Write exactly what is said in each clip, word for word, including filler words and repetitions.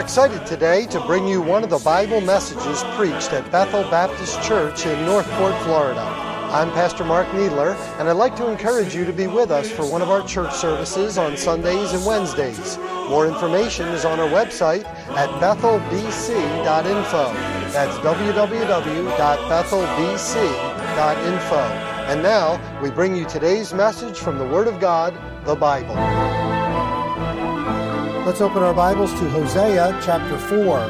excited today to bring you one of the Bible messages preached at Bethel Baptist Church in Northport, Florida. I'm Pastor Mark Needler, and I'd like to encourage you to be with us for one of our church services on Sundays and Wednesdays. More information is on our website at bethel b c dot info. That's w w w dot bethel b c dot info. And now, we bring you today's message from the Word of God, the Bible. Let's open our Bibles to Hosea chapter four.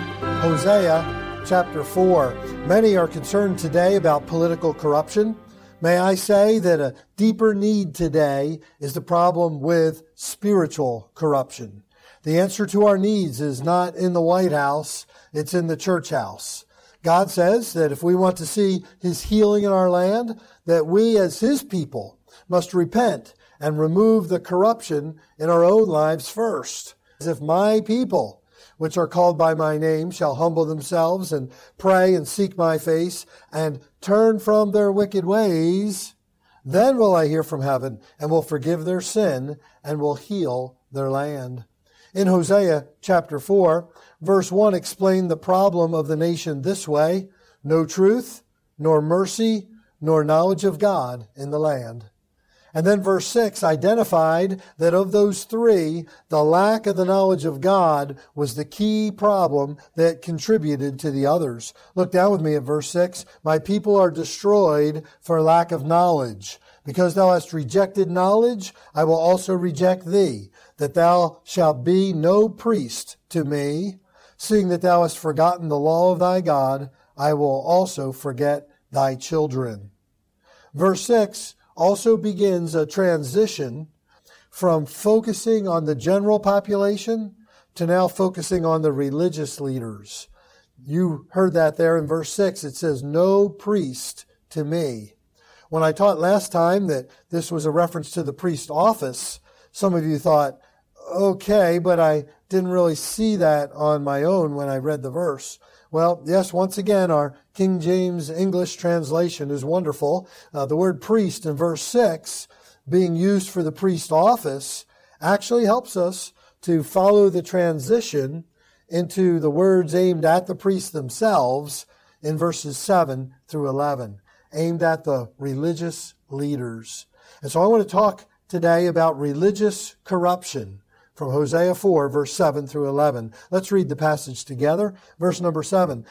Hosea chapter four. Many are concerned today about political corruption. May I say that a deeper need today is the problem with spiritual corruption. The answer to our needs is not in the White House, it's in the church house. God says that if we want to see His healing in our land, that we as His people must repent and remove the corruption in our own lives first. As if my people, which are called by my name, shall humble themselves and pray and seek my face and turn from their wicked ways, then will I hear from heaven and will forgive their sin and will heal their land. In Hosea chapter four, verse one explained the problem of the nation this way: no truth, nor mercy, nor knowledge of God in the land. And then verse six identified that of those three, the lack of the knowledge of God was the key problem that contributed to the others. Look down with me at verse six. My people are destroyed for lack of knowledge. Because thou hast rejected knowledge, I will also reject thee, that thou shalt be no priest to me. Seeing that thou hast forgotten the law of thy God, I will also forget thy children. Verse six also begins a transition from focusing on the general population to now focusing on the religious leaders. You heard that there in verse six. It says, no priest to me. When I taught last time that this was a reference to the priest office, some of you thought, okay, but I didn't really see that on my own when I read the verse. Well, yes, once again, our King James English translation is wonderful. Uh, the word priest in verse six, being used for the priest office, actually helps us to follow the transition into the words aimed at the priests themselves in verses seven through eleven, aimed at the religious leaders. And so I want to talk today about religious corruption from Hosea four, verse seven through eleven. Let's read the passage together. Verse number seven.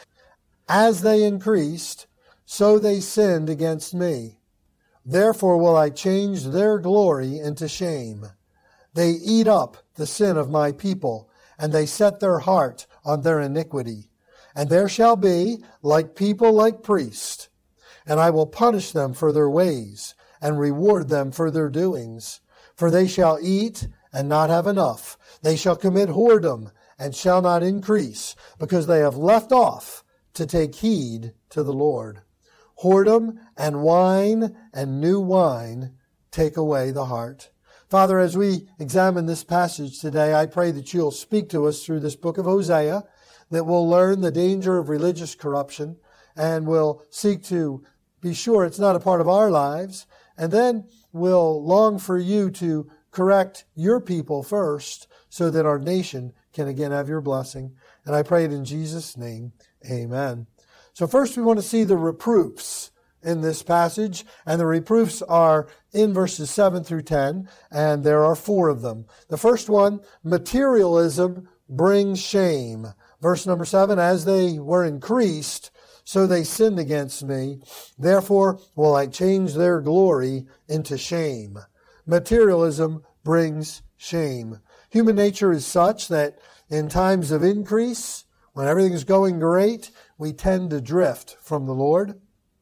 As they increased, so they sinned against me. Therefore will I change their glory into shame. They eat up the sin of my people, and they set their heart on their iniquity. And there shall be, like people like priests, and I will punish them for their ways, and reward them for their doings. For they shall eat and not have enough. They shall commit whoredom and shall not increase, because they have left off to take heed to the Lord. Whoredom and wine and new wine take away the heart. Father, as we examine this passage today, I pray that you'll speak to us through this book of Hosea, that we'll learn the danger of religious corruption, and we'll seek to be sure it's not a part of our lives, and then we'll long for you to correct your people first so that our nation can again have your blessing. And I pray it in Jesus' name. Amen. So first we want to see the reproofs in this passage. And the reproofs are in verses seven through ten. And there are four of them. The first one, materialism brings shame. Verse number seven, as they were increased, so they sinned against me. Therefore will I change their glory into shame. Materialism brings shame. Human nature is such that in times of increase, when everything's going great, we tend to drift from the Lord.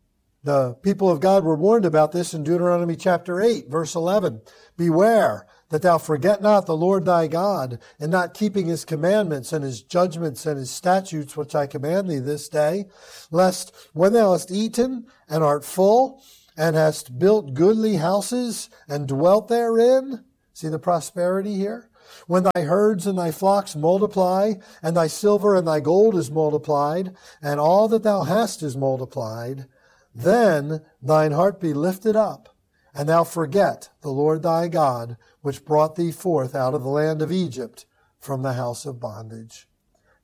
The people of God were warned about this in Deuteronomy chapter eight, verse eleven. Beware that thou forget not the Lord thy God, in not keeping his commandments and his judgments and his statutes, which I command thee this day, lest when thou hast eaten and art full, and hast built goodly houses and dwelt therein. See the prosperity here? When thy herds and thy flocks multiply, and thy silver and thy gold is multiplied, and all that thou hast is multiplied, then thine heart be lifted up, and thou forget the Lord thy God, which brought thee forth out of the land of Egypt from the house of bondage.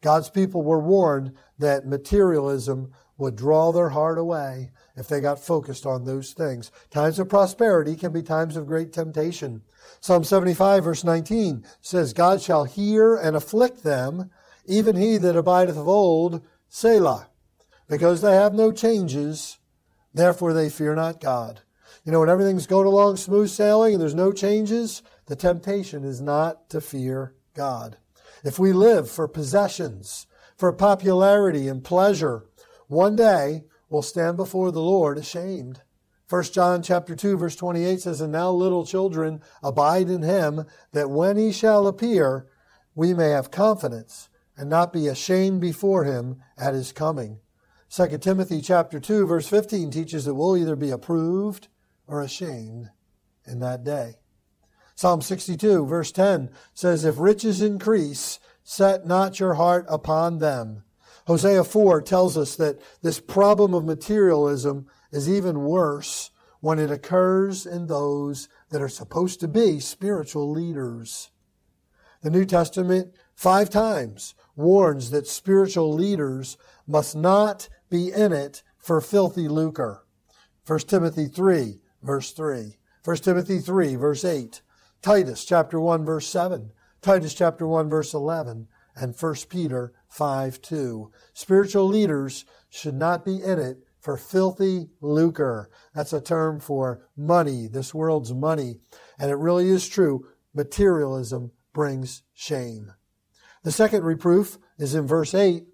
God's people were warned that materialism would draw their heart away if they got focused on those things. Times of prosperity can be times of great temptation. Psalm seventy-five verse nineteen says, God shall hear and afflict them, even he that abideth of old, Selah. Because they have no changes, therefore they fear not God. You know, when everything's going along smooth sailing and there's no changes, the temptation is not to fear God. If we live for possessions, for popularity and pleasure, one day we'll stand before the Lord ashamed. First John chapter two verse twenty-eight says, And now little children, abide in him, that when he shall appear, we may have confidence and not be ashamed before him at his coming. Second Timothy chapter two verse fifteen teaches that we'll either be approved or ashamed in that day. Psalm sixty-two verse ten says, If riches increase, set not your heart upon them. Hosea four tells us that this problem of materialism is even worse when it occurs in those that are supposed to be spiritual leaders. The New Testament five times warns that spiritual leaders must not be in it for filthy lucre. First Timothy three, verse three. First Timothy three, verse eight. Titus chapter one, verse seven. Titus chapter one, verse eleven. And First Peter five, two. Spiritual leaders should not be in it for filthy lucre. That's a term for money, this world's money. And it really is true. Materialism brings shame. The second reproof is in verse eight.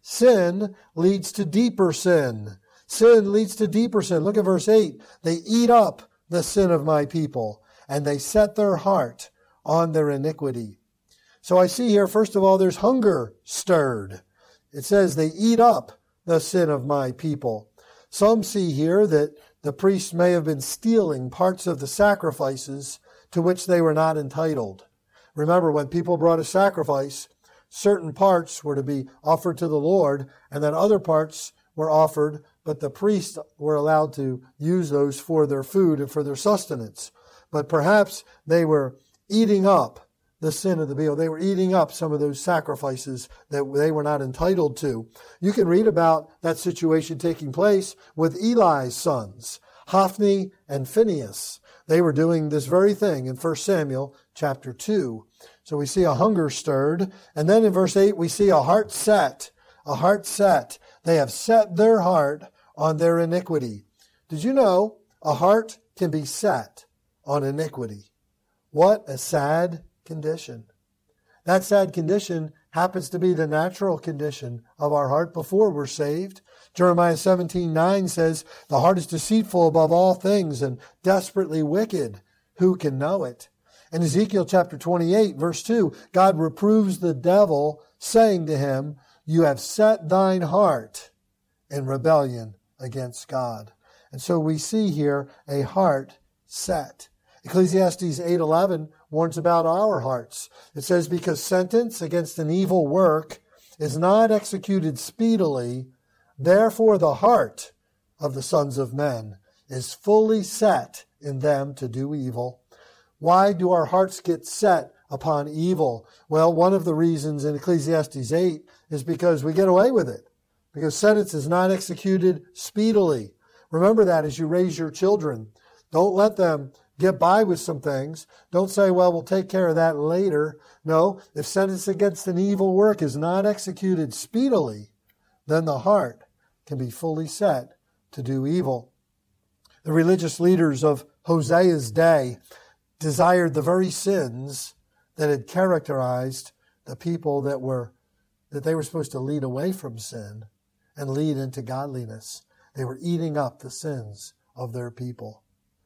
Sin leads to deeper sin. Sin leads to deeper sin. Look at verse eight. They eat up the sin of my people, and they set their heart on their iniquity. So I see here, first of all, there's hunger stirred. It says they eat up the sin of my people. Some see here that the priests may have been stealing parts of the sacrifices to which they were not entitled. Remember, when people brought a sacrifice, certain parts were to be offered to the Lord, and then other parts were offered, but the priests were allowed to use those for their food and for their sustenance. But perhaps they were eating up the sin of the people. They were eating up some of those sacrifices that they were not entitled to. You can read about that situation taking place with Eli's sons, Hophni and Phinehas. They were doing this very thing in First Samuel chapter two. So we see a hunger stirred. And then in verse eight, we see a heart set. A heart set. They have set their heart on their iniquity. Did you know a heart can be set on iniquity? What a sad condition. That sad condition happens to be the natural condition of our heart before we're saved. Jeremiah seventeen nine says, The heart is deceitful above all things and desperately wicked. Who can know it? In Ezekiel chapter twenty-eight, verse two, God reproves the devil, saying to him, You have set thine heart in rebellion against God. And so we see here a heart set. Ecclesiastes eight eleven warns about our hearts. It says, Because sentence against an evil work is not executed speedily, therefore the heart of the sons of men is fully set in them to do evil. Why do our hearts get set upon evil? Well, one of the reasons in Ecclesiastes eight is because we get away with it. Because sentence is not executed speedily. Remember that as you raise your children. Don't let them get by with some things. Don't say, well, we'll take care of that later. No, if sentence against an evil work is not executed speedily, then the heart can be fully set to do evil. The religious leaders of Hosea's day desired the very sins that had characterized the people that were that they were supposed to lead away from sin and lead into godliness. They were eating up the sins of their people.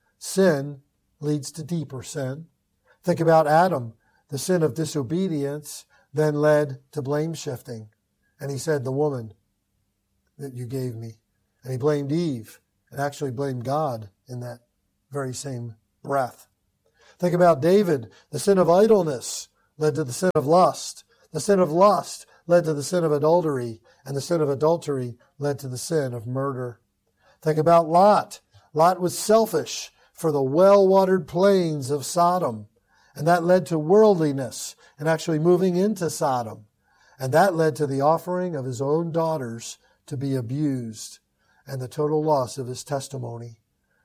Sin leads to deeper sin. Think about Adam. The sin of disobedience then led to blame shifting. And he said, the woman that you gave me. And he blamed Eve and actually blamed God in that very same breath. Think about David. The sin of idleness led to the sin of lust. The sin of lust led to the sin of adultery. And the sin of adultery led to the sin of murder. Think about Lot. Lot was selfish for the well-watered plains of Sodom. And that led to worldliness and actually moving into Sodom. And that led to the offering of his own daughters to be abused and the total loss of his testimony.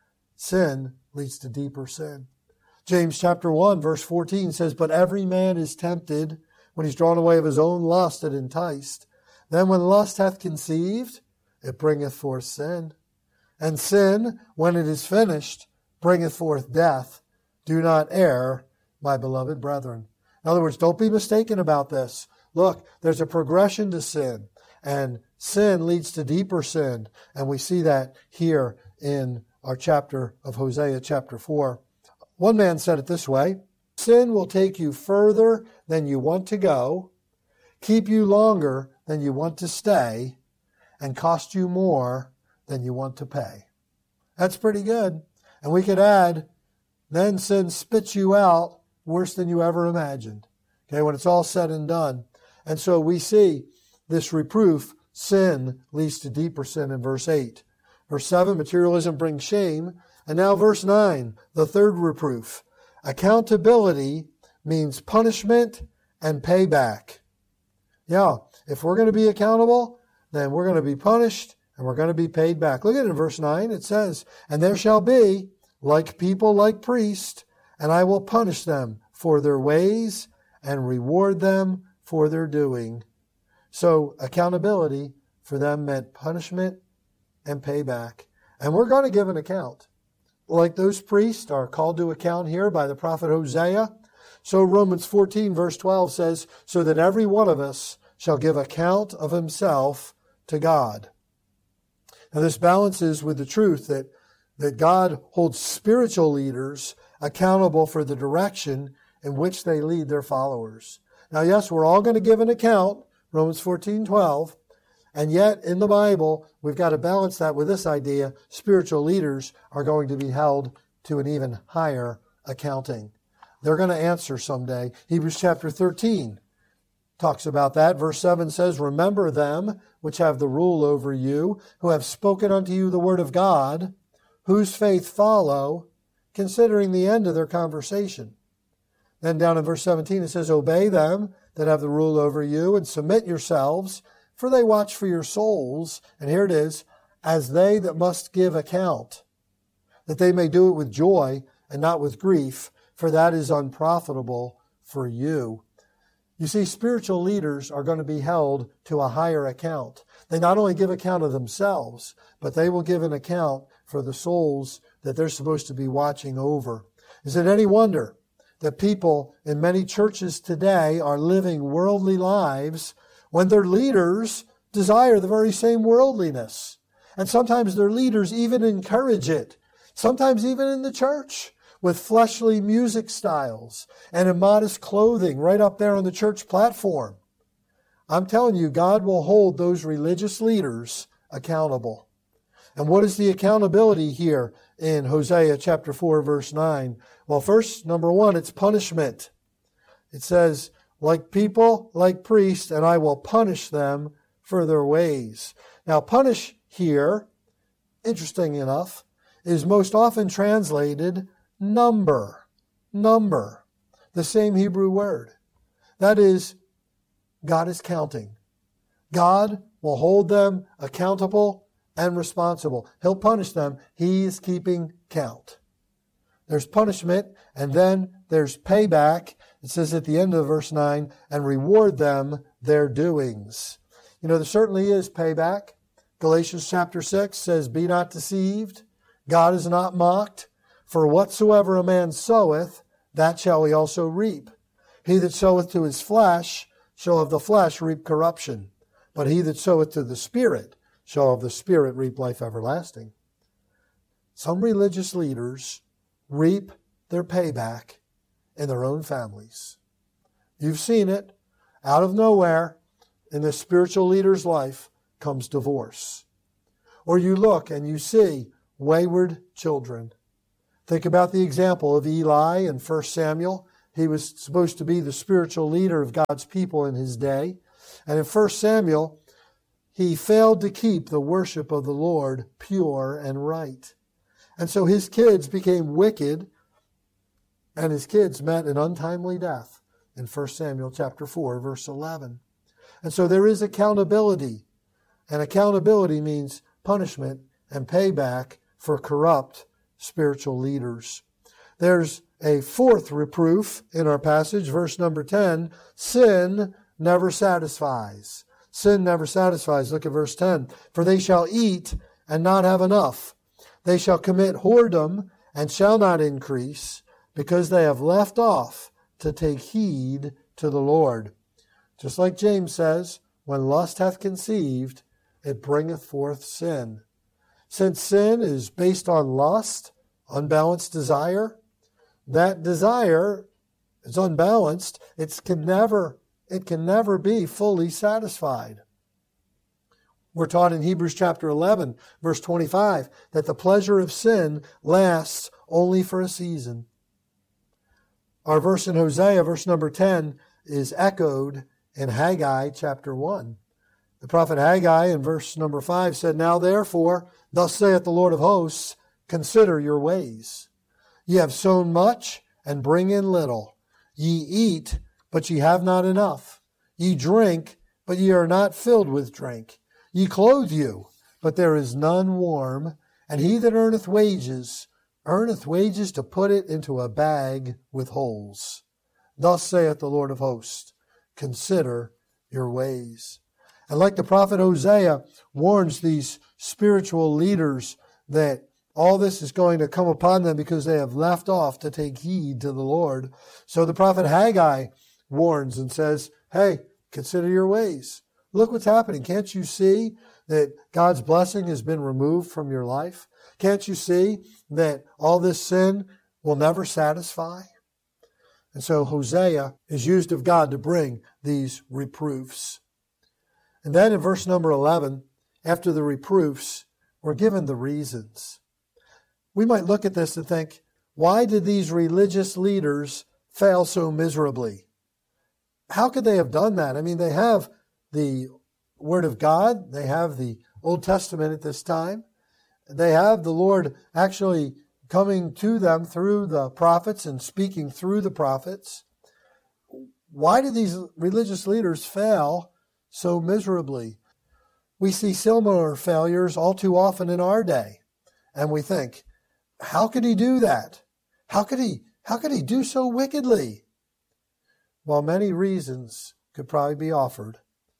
Sin leads to deeper sin. James chapter one verse fourteen says, "But every man is tempted when he's drawn away of his own lust and enticed. Then when lust hath conceived, it bringeth forth sin. And sin, when it is finished, bringeth forth death. Do not err, my beloved brethren." In other words, don't be mistaken about this. Look, there's a progression to sin, and sin leads to deeper sin. And we see that here in our chapter of Hosea chapter four. One man said it this way: "Sin will take you further than you want to go, keep you longer than you want to stay, and cost you more than you want to pay." That's pretty good. And we could add, then sin spits you out worse than you ever imagined. Okay, when it's all said and done. And so we see this reproof, sin leads to deeper sin in verse eight. Verse seven, materialism brings shame. And now verse nine, the third reproof. Accountability means punishment and payback. Yeah, if we're going to be accountable, then we're going to be punished and we're going to be paid back. Look at it in verse nine. It says, "And there shall be like people, like priests, and I will punish them for their ways and reward them for their doing." So accountability for them meant punishment and payback. And we're going to give an account. Like those priests are called to account here by the prophet Hosea. So Romans fourteen verse twelve says, "So that every one of us shall give account of himself to God." Now this balances with the truth that, that God holds spiritual leaders accountable for the direction in which they lead their followers. Now yes, we're all going to give an account, Romans fourteen twelve, and yet in the Bible, we've got to balance that with this idea: spiritual leaders are going to be held to an even higher accounting. They're going to answer someday. Hebrews chapter thirteen talks about that. Verse seven says, "Remember them which have the rule over you, who have spoken unto you the word of God, whose faith follow, considering the end of their conversation." Then down in verse seventeen it says, "Obey them that have the rule over you, and submit yourselves, for they watch for your souls," and here it is, "as they that must give account, that they may do it with joy and not with grief, for that is unprofitable for you." You see, spiritual leaders are going to be held to a higher account. They not only give account of themselves, but they will give an account for the souls that they're supposed to be watching over. Is it any wonder that people in many churches today are living worldly lives when their leaders desire the very same worldliness? And sometimes their leaders even encourage it, sometimes even in the church, with fleshly music styles and immodest clothing right up there on the church platform. I'm telling you, God will hold those religious leaders accountable. And what is the accountability here in Hosea chapter four, verse nine? Well, first, number one, it's punishment. It says, "Like people, like priests, and I will punish them for their ways." Now, punish here, interesting enough, is most often translated number. Number. The same Hebrew word. That is, God is counting. God will hold them accountable and responsible. He'll punish them. He is keeping count. There's punishment, and then there's payback. It says at the end of verse nine, "and reward them their doings." You know, there certainly is payback. Galatians chapter six says, "Be not deceived. God is not mocked. For whatsoever a man soweth, that shall he also reap. He that soweth to his flesh shall of the flesh reap corruption. But he that soweth to the Spirit shall of the Spirit reap life everlasting." Some religious leaders reap their payback in their own families. You've seen it. Out of nowhere, in the spiritual leader's life, comes divorce. Or you look and you see wayward children. Think about the example of Eli in First Samuel. He was supposed to be the spiritual leader of God's people in his day. And in First Samuel, he failed to keep the worship of the Lord pure and right. And so his kids became wicked, and his kids met an untimely death in First Samuel chapter four, verse eleven. And so there is accountability. And accountability means punishment and payback for corrupt spiritual leaders. There's a fourth reproof in our passage, verse number ten. Sin never satisfies. Sin never satisfies. Look at verse ten. For they shall eat and not have enough. They shall commit whoredom and shall not increase, because they have left off to take heed to the Lord. Just like James says, when lust hath conceived, it bringeth forth sin. Since sin is based on lust, unbalanced desire, that desire is unbalanced. It can never, it can never be fully satisfied. We're taught in Hebrews chapter eleven, verse twenty-five, that the pleasure of sin lasts only for a season. Our verse in Hosea, verse number ten, is echoed in Haggai chapter one. The prophet Haggai in verse number five said, Now therefore, thus saith the Lord of hosts, consider your ways. Ye have sown much, and bring in little. Ye eat, but ye have not enough. Ye drink, but ye are not filled with drink. Ye clothe you, but there is none warm. And he that earneth wages, earneth wages to put it into a bag with holes. Thus saith the Lord of hosts, consider your ways. And like the prophet Hosea warns these spiritual leaders that all this is going to come upon them because they have left off to take heed to the Lord, so the prophet Haggai warns and says, hey, consider your ways. Look what's happening. Can't you see that God's blessing has been removed from your life? Can't you see that all this sin will never satisfy? And so Hosea is used of God to bring these reproofs. And then in verse number eleven, after the reproofs, we're given the reasons. We might look at this and think, why did these religious leaders fail so miserably? How could they have done that? I mean, they have the Word of God. They have the Old Testament at this time. They have the Lord actually coming to them through the prophets and speaking through the prophets. Why did these religious leaders fail so miserably? We see similar failures all too often in our day. And we think, how could he do that? How could he, how could he do so wickedly? While many reasons could probably be offered,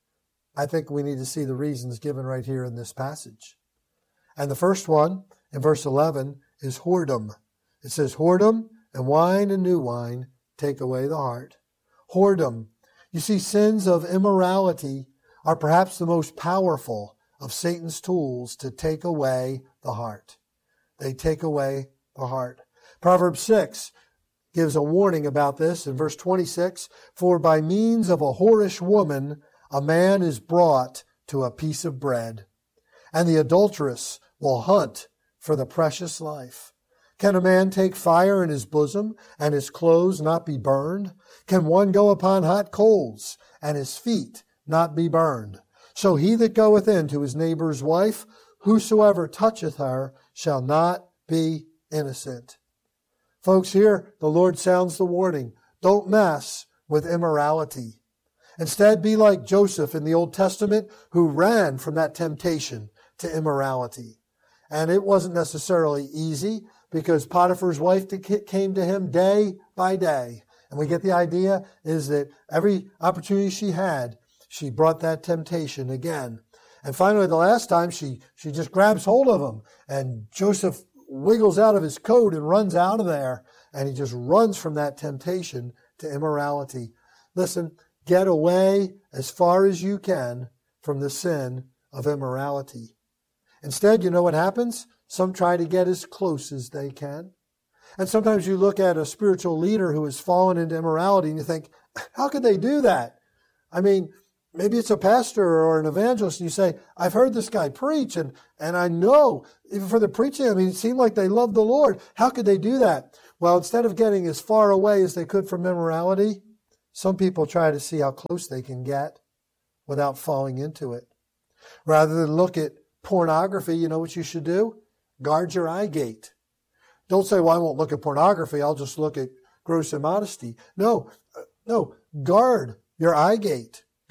I think we need to see the reasons given right here in this passage. And the first one, in verse eleven, is whoredom. It says, whoredom and wine and new wine take away the heart. Whoredom. You see, sins of immorality are perhaps the most powerful of Satan's tools to take away the heart. They take away the heart. Proverbs six gives a warning about this in verse twenty-six. For by means of a whorish woman, a man is brought to a piece of bread, and the adulteress will hunt for the precious life. Can a man take fire in his bosom, and his clothes not be burned? Can one go upon hot coals, and his feet not be burned? So he that goeth in to his neighbor's wife, whosoever toucheth her, shall not be innocent. Folks, here the Lord sounds the warning. Don't mess with immorality. Instead, be like Joseph in the Old Testament, who ran from that temptation to immorality. And it wasn't necessarily easy, because Potiphar's wife came to him day by day. And we get the idea is that every opportunity she had, she brought that temptation again. And finally, the last time, she, she just grabs hold of him. And Joseph wiggles out of his coat and runs out of there. And he just runs from that temptation to immorality. Listen, get away as far as you can from the sin of immorality. Instead, you know what happens? Some try to get as close as they can. And sometimes you look at a spiritual leader who has fallen into immorality and you think, how could they do that? I mean, maybe it's a pastor or an evangelist and you say, I've heard this guy preach and, and I know, even for the preaching, I mean, it seemed like they loved the Lord. How could they do that? Well, instead of getting as far away as they could from immorality, some people try to see how close they can get without falling into it. Rather than look at pornography, you know what you should do? Guard your eye gate. Don't say, well, I won't look at pornography. I'll just look at gross immodesty. No, no, guard your eye gate.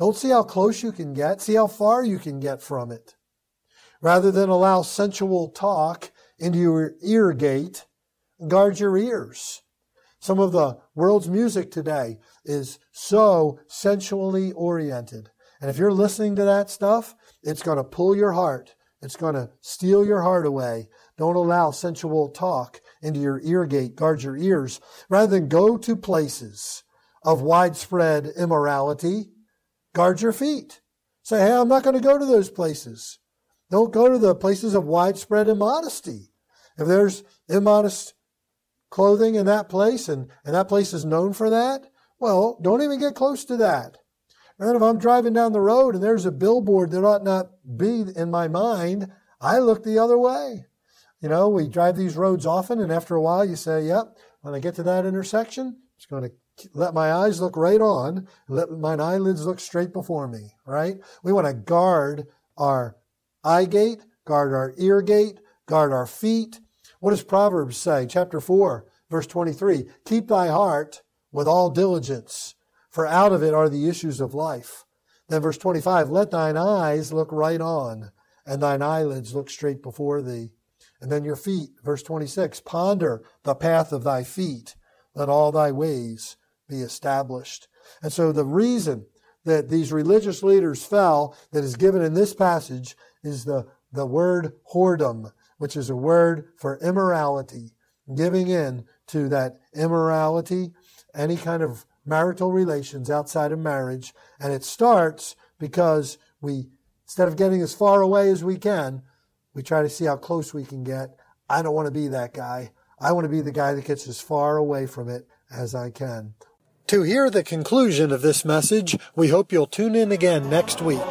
Don't see how close you can get. See how far you can get from it. Rather than allow sensual talk into your ear gate, guard your ears. Some of the world's music today is so sensually oriented. And if you're listening to that stuff, it's going to pull your heart. It's going to steal your heart away. Don't allow sensual talk into your ear gate. Guard your ears. Rather than go to places of widespread immorality, guard your feet. Say, hey, I'm not going to go to those places. Don't go to the places of widespread immodesty. If there's immodest clothing in that place, and, and that place is known for that, well, don't even get close to that. And if I'm driving down the road and there's a billboard that ought not be in my mind, I look the other way. You know, we drive these roads often, and after a while you say, yep, when I get to that intersection, it's going to let my eyes look right on, let my eyelids look straight before me, right? We want to guard our eye gate, guard our ear gate, guard our feet. What does Proverbs say? Chapter four, verse twenty-three, keep thy heart with all diligence, for out of it are the issues of life. Then verse twenty-five, let thine eyes look right on, and thine eyelids look straight before thee. And then your feet, verse twenty-six, ponder the path of thy feet, let all thy ways be established. And so the reason that these religious leaders fell, that is given in this passage, is the, the word whoredom, which is a word for immorality, giving in to that immorality, any kind of marital relations outside of marriage. And it starts because we, instead of getting as far away as we can, we try to see how close we can get. I don't want to be that guy. I want to be the guy that gets as far away from it as I can. To hear the conclusion of this message, we hope you'll tune in again next week.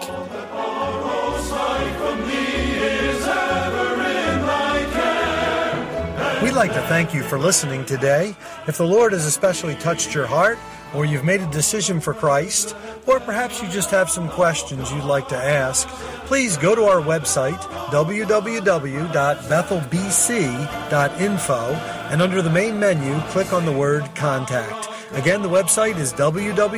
We'd like to thank you for listening today. If the Lord has especially touched your heart, or you've made a decision for Christ, or perhaps you just have some questions you'd like to ask, please go to our website, w w w dot bethel b c dot info, and under the main menu, click on the word Contact. Again, the website is w w w